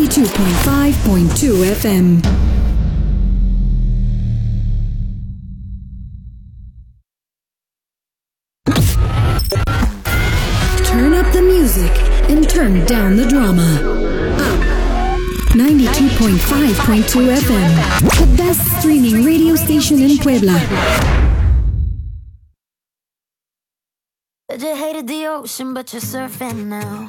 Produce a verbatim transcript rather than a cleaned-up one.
ninety-two point five point two F M. Turn up the music and turn down the drama. Up. ninety-two point five point two F M. The best streaming radio station in Puebla. Said you hated the ocean, but you're surfing now.